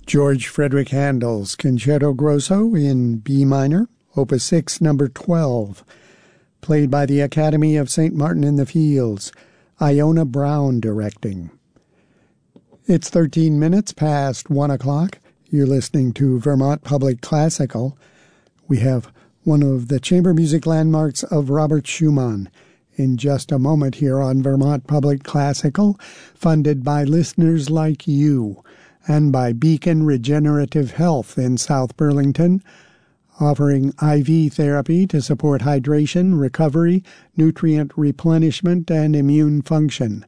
George Frederick Handel's Concerto Grosso in B minor, Opus 6, number 12, played by the Academy of St. Martin-in-the-Fields, Iona Brown directing. It's 13 minutes past 1 o'clock. You're listening to Vermont Public Classical. We have one of the chamber music landmarks of Robert Schumann in just a moment here on Vermont Public Classical, funded by listeners like you and by Beacon Regenerative Health in South Burlington, offering IV therapy to support hydration, recovery, nutrient replenishment, and immune function.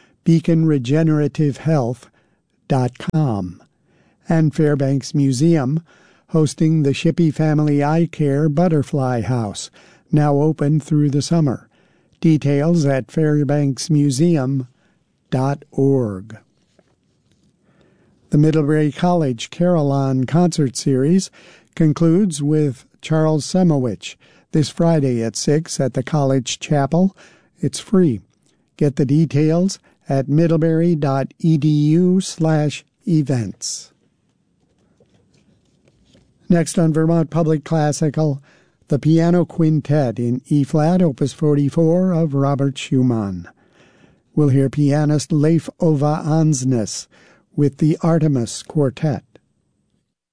BeaconRegenerativeHealth.com. And Fairbanks Museum, hosting the Shippey Family Eye Care Butterfly House, now open through the summer. Details at fairbanksmuseum.org. The Middlebury College Carillon Concert Series concludes with Charles Semowich this Friday at 6 at the College Chapel. It's free. Get the details at middlebury.edu/events. Next on Vermont Public Classical, the Piano Quintet in E-flat, Opus 44 of Robert Schumann. We'll hear pianist Leif Ove Ansnes with the Artemis Quartet.